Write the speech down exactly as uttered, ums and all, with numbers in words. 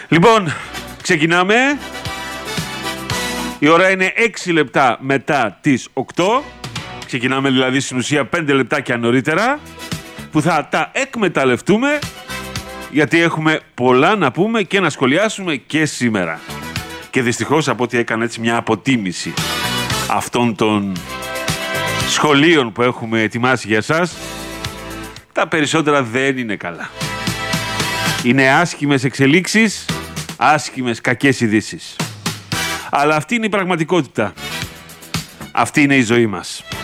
Λοιπόν, ξεκινάμε. Η ώρα είναι έξι λεπτά μετά τις οκτώ. Ξεκινάμε δηλαδή στην ουσία πέντε λεπτάκια νωρίτερα, που θα τα εκμεταλλευτούμε, γιατί έχουμε πολλά να πούμε και να σχολιάσουμε και σήμερα. Και δυστυχώς, από ό,τι έκανα έτσι μια αποτίμηση αυτών των σχολείων που έχουμε ετοιμάσει για εσάς, τα περισσότερα δεν είναι καλά. Είναι άσχημες εξελίξεις, άσχημες κακές ειδήσεις. Αλλά αυτή είναι η πραγματικότητα. Αυτή είναι η ζωή μας.